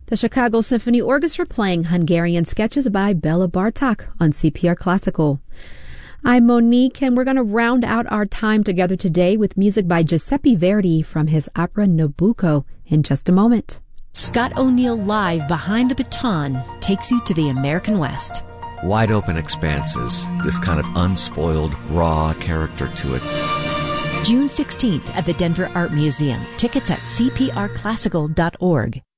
The Chicago Symphony Orchestra playing Hungarian sketches by Bela Bartok on CPR Classical. I'm Monique, and we're going to round out our time together today with music by Giuseppe Verdi from his opera Nabucco in just a moment. Scott O'Neill Live Behind the Baton takes you to the American West. Wide open expanses, this kind of unspoiled, raw character to it. June 16th at the Denver Art Museum. Tickets at cprclassical.org.